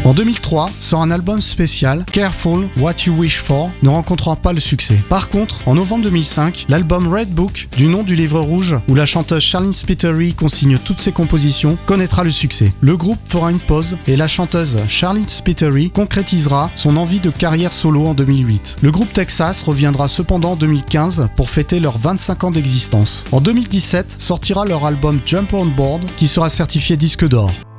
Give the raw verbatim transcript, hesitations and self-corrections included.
En deux mille trois, sort un album spécial, Careful What You Wish For, ne rencontrant pas le succès. Par contre, en novembre deux mille cinq, l'album Red Book, du nom du livre rouge, où la chanteuse Charlene Spiteri consigne toutes ses compositions, connaîtra le succès. Le groupe fera une pause et la chanteuse Charlene Spiteri concrétisera son envie de carrière solo en deux mille huit. Le groupe Texas reviendra cependant en deux mille quinze pour fêter leurs vingt-cinq ans d'existence. En deux mille dix-sept, sortira leur album Jump On Board qui sera certifié disque d'or.